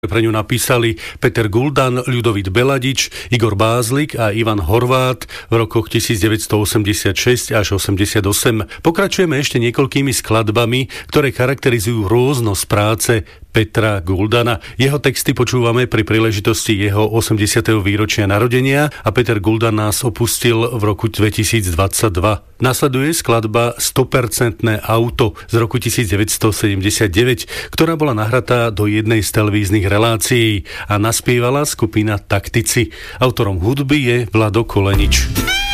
Pre ňu napísali Peter Guldan, Ľudovít Beladič, Igor Bázlik a Ivan Horvát v rokoch 1986 až 88. Pokračujeme ešte niekoľkými skladbami, ktoré charakterizujú rôznosť práce Petra Guldana. Jeho texty počúvame pri príležitosti jeho 80. výročia narodenia a Peter Guldan nás opustil v roku 2022. Nasleduje skladba 100% auto z roku 1979, ktorá bola nahratá do jednej z televíznych relácií a naspievala skupina Taktici. Autorom hudby je Vlado Kolenič.